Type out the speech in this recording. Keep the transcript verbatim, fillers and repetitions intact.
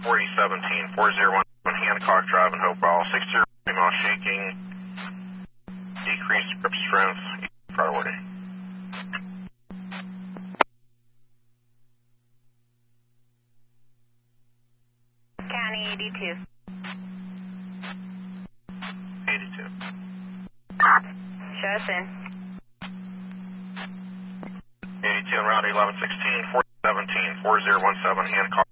forty seventeen, four zero one seven, Hancock Drive in Hopewell, six zero mile shaking, decreased grip strength, priority. County eighty-two. eighty-two. Show us in. eighty-two on route eleven sixteen, four seventeen, four zero one seven, Hancock.